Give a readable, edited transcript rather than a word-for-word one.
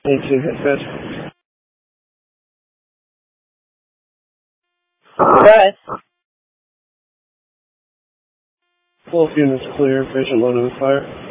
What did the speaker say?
18 hit fetch. Press. Both units clear, patient loaded with fire.